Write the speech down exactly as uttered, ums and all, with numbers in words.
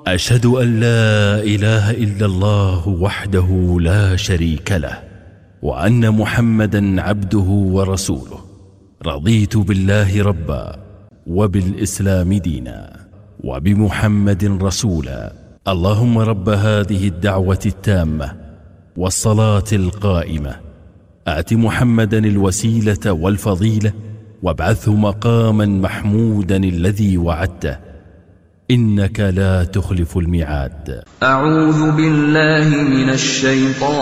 أشهد أن لا إله إلا الله وحده لا شريك له، وأن محمدا عبده ورسوله. رضيت بالله ربا، وبالإسلام دينا، وبمحمد رسولا. اللهم رب هذه الدعوة التامة والصلاة القائمة، آت محمدا الوسيلة والفضيلة، وابعثه مقاما محمودا الذي وعدته، إنك لا تخلف الميعاد. أعوذ بالله من الشيطان